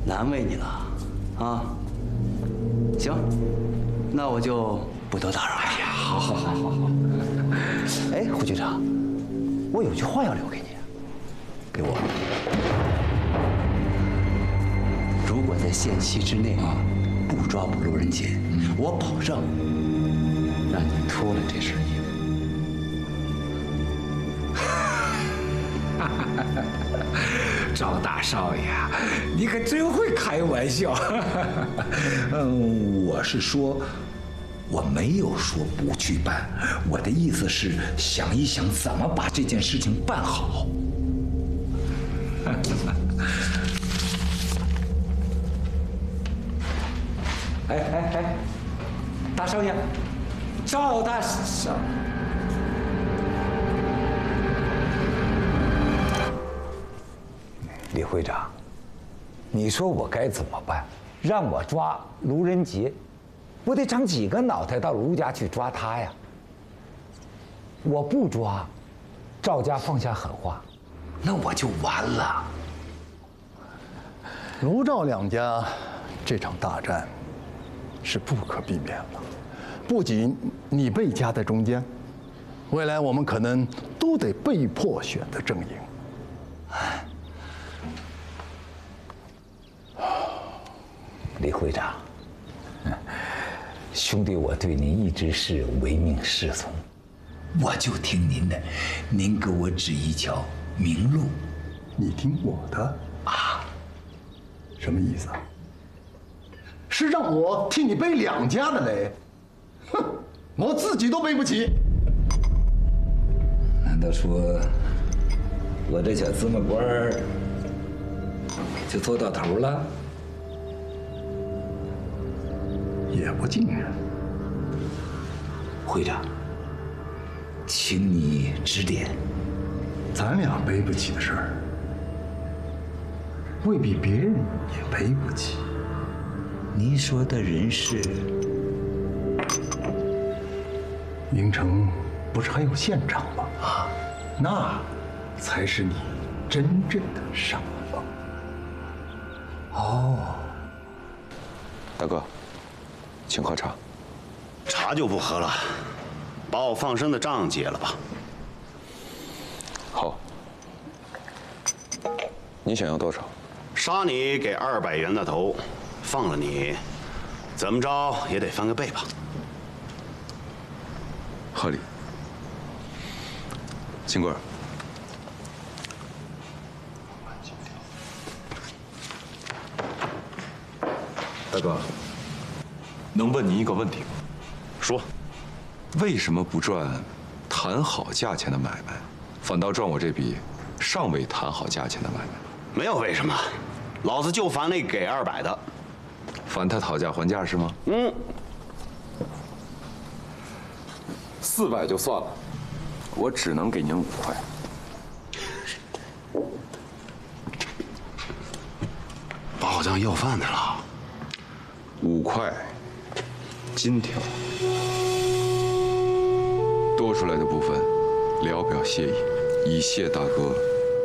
难为你了，啊。行，那我就不多打扰了。 哎呀，好。 哎，胡局长，我有句话要留给你，给我。如果在限期之内不抓捕路人杰，我保证让你脱了这身衣服。 赵大少爷，你可真会开玩笑。我是说，我没有说不去办，我的意思是想一想怎么把这件事情办好。哎，大少爷，赵大少。李会长，你说我该怎么办？让我抓卢仁杰，我得长几个脑袋到卢家去抓他呀？我不抓，赵家放下狠话，那我就完了。 卢赵两家这场大战是不可避免了，不仅你被夹在中间，未来我们可能都得被迫选择阵营。 李会长，兄弟，我对您一直是唯命是从，我就听您的，您给我指一条明路。 你听我的啊？什么意思啊？是让我替你背两家的雷？哼，我自己都背不起。 难道说我这小芝麻官就做到头了？ 也不尽然。 会长，请你指点。 咱俩背不起的事儿，未必别人也背不起。 您说的人是？ 云城不是还有县长吗？啊，那才是你真正的上峰。 哦， 大哥，请喝茶。 茶就不喝了，把我放生的账结了吧。 好，你想要多少？ 杀你给200元的头，放了你，怎么着也得翻个倍吧。 合理。金贵儿，大哥，能问您一个问题吗？ 说， 为什么不赚谈好价钱的买卖，反倒赚我这笔尚未谈好价钱的买卖？ 没有为什么，老子就烦那给200的。 烦他讨价还价是吗？400就算了，我只能给您5块。 把我当要饭的了。 5块，金条，多出来的部分聊表谢意，以谢大哥